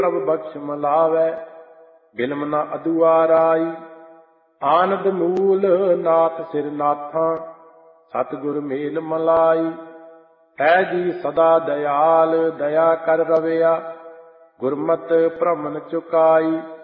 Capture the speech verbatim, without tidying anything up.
ਪ੍ਰਭ ਬਖਸ਼ ਮਲਾਵੈ, ਬਿਲਮ ਨ ਅਦੁਆਰਾਈ। ਆਨੰਦ ਮੂਲ ਨਾਥ ਸਿਰ ਨਾਥਾਂ, ਸਤਿਗੁਰ ਮੇਲ ਮਲਾਈ। ਹੈ ਜੀ ਸਦਾ ਦਇਆਲ, ਦਇਆ ਕਰ ਰਵਿਆ, ਗੁਰਮਤਿ ਭ੍ਰਮਨ ਚੁਕਾਈ।